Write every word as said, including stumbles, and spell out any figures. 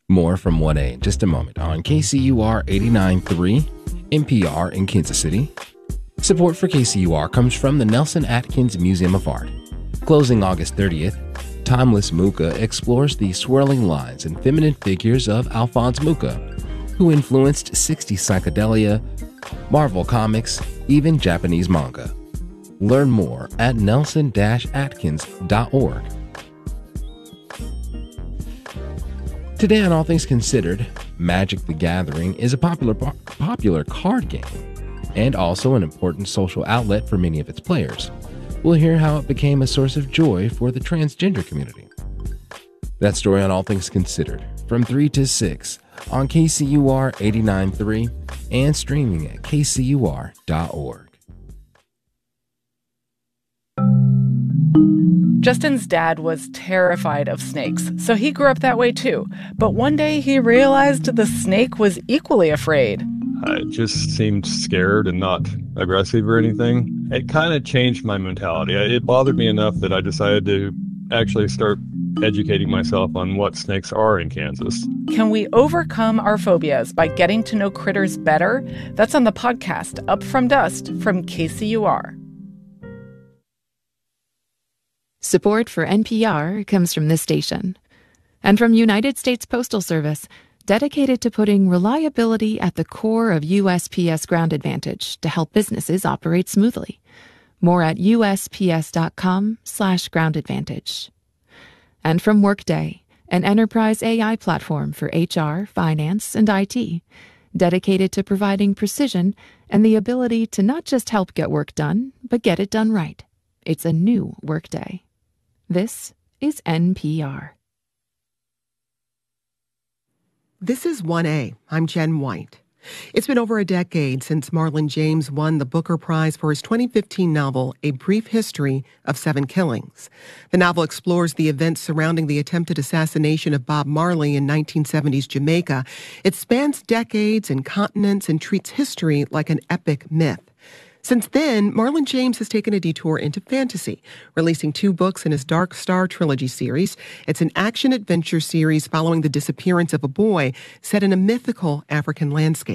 More from one A in just a moment on K C U R eighty-nine point three, N P R in Kansas City. Support for K C U R comes from the Nelson Atkins Museum of Art. Closing August thirtieth, Timeless Mucha explores the swirling lines and feminine figures of Alphonse Mucha, who influenced sixties psychedelia, Marvel Comics, even Japanese manga. Learn more at nelson dash atkins dot org. Today on All Things Considered, Magic the Gathering is a popular popular card game and also an important social outlet for many of its players. We'll hear how it became a source of joy for the transgender community. That story on All Things Considered from three to six on K C U R eighty-nine point three and streaming at k c u r dot org. Justin's dad was terrified of snakes, so he grew up that way too. But one day he realized the snake was equally afraid. I just seemed scared and not aggressive or anything. It kind of changed my mentality. It bothered me enough that I decided to actually start educating myself on what snakes are in Kansas. Can we overcome our phobias by getting to know critters better? That's on the podcast Up From Dust from K C U R. Support for N P R comes from this station and from United States Postal Service, dedicated to putting reliability at the core of U S P S Ground Advantage to help businesses operate smoothly. More at U S P S dot com slash ground advantage. And from Workday, an enterprise A I platform for H R, finance, and I T, dedicated to providing precision and the ability to not just help get work done, but get it done right. It's a new Workday. This is N P R. This is one A. I'm Jen White. It's been over a decade since Marlon James won the Booker Prize for his twenty fifteen novel, A Brief History of Seven Killings. The novel explores the events surrounding the attempted assassination of Bob Marley in nineteen seventies Jamaica. It spans decades and continents and treats history like an epic myth. Since then, Marlon James has taken a detour into fantasy, releasing two books in his Dark Star trilogy series. It's an action-adventure series following the disappearance of a boy set in a mythical African landscape.